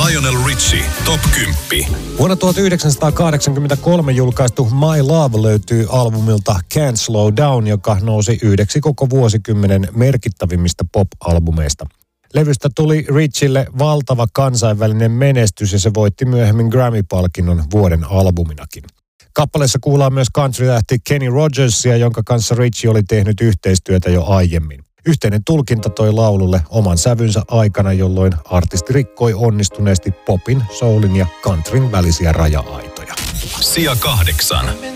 Lionel Richie Top 10. Vuonna 1983 julkaistu My Love löytyy albumilta Can't Slow Down, joka nousi yhdeksi koko vuosikymmenen merkittävimmistä pop-albumeista. Levystä tuli Richille valtava kansainvälinen menestys ja se voitti myöhemmin Grammy-palkinnon vuoden albuminakin. Kappaleessa kuullaan myös country-tähti Kenny Rogersia, jonka kanssa Richie oli tehnyt yhteistyötä jo aiemmin. Yhteinen tulkinta toi laululle oman sävynsä aikana, jolloin artisti rikkoi onnistuneesti popin, soulin ja countryn välisiä raja-aitoja. Sija 8.